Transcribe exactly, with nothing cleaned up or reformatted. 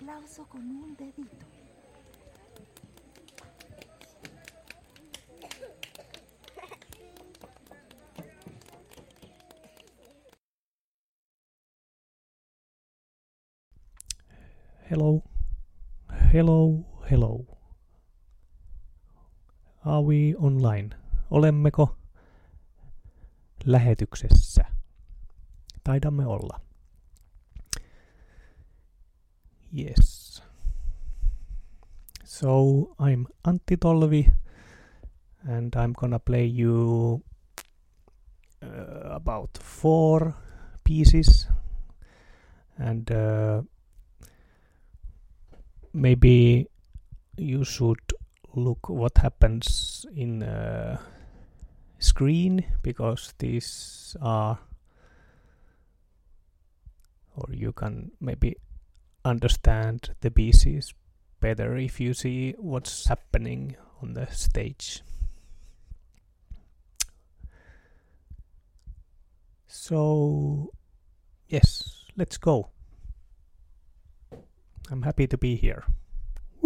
aplauso con un dedito. Hello, hello, hello. Are we online? Olemmeko lähetyksessä? Taidamme olla. Yes. So I'm Antti Tolvi and I'm gonna play you uh, about four pieces and uh, maybe you should look what happens in uh, screen, because these are, or you can maybe understand the pieces better if you see what's happening on the stage. So yes, let's go. I'm happy to be here.